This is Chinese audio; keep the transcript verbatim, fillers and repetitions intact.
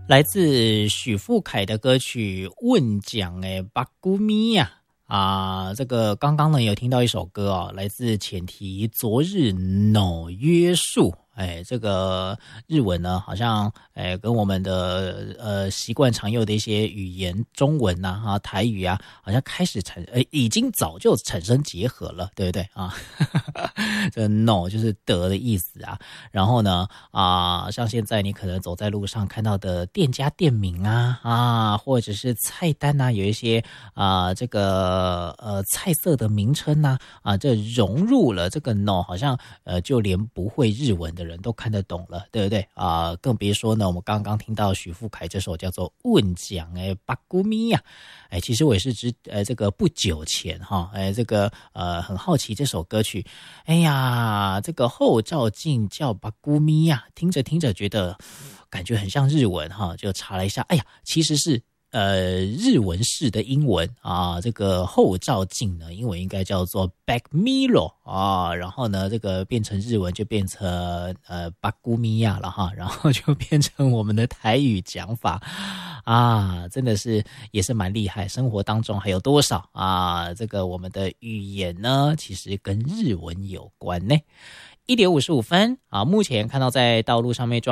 来自许富凯的歌曲《问讲诶巴古咪呀》啊，这个刚刚呢有听到一首歌哦，来自浅提昨日 no 约束。哎，这个日文呢，好像哎跟我们的呃习惯常用的一些语言，中文呐、啊、台语啊，好像开始产，呃已经早就产生结合了，对不对啊？这 no 就是得的意思啊。然后呢啊，像现在你可能走在路上看到的店家店名啊啊，或者是菜单啊，有一些啊这个呃菜色的名称呐 啊, 啊，这融入了这个 no， 好像呃就连不会日文的人都看得懂了，对不对啊？更别说呢，我们刚刚听到许富凯这首叫做《问讲诶巴古咪》呀，哎，其实我也是知呃这个不久前哈，哎这个呃很好奇这首歌曲，哎呀，这个后照镜叫巴古咪呀，听着听着觉得感觉很像日文哈，就查了一下，哎呀，其实是。呃，日文式的英文啊，这个后照镜呢，英文应该叫做 back mirror 啊，然后呢，这个变成日文就变成呃巴古米亚了哈，然后就变成我们的台语讲法啊，真的是也是蛮厉害。生活当中还有多少啊，这个我们的语言呢，其实跟日文有关呢。一点五十五分啊，目前看到在道路上面